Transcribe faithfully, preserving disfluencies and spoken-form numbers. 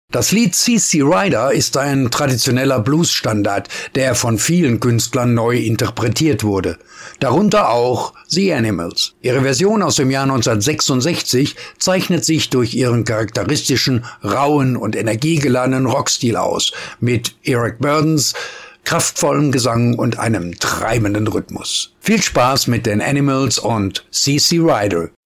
Das Lied C C Rider ist ein traditioneller Bluesstandard, der von vielen Künstlern neu interpretiert wurde, darunter auch The Animals. Ihre Version aus dem Jahr neunzehnhundertsechsundsechzig zeichnet sich durch ihren charakteristischen, rauen und energiegeladenen Rockstil aus, mit Eric Burdons kraftvollem Gesang und einem treibenden Rhythmus. Viel Spaß mit den Animals und C C Rider.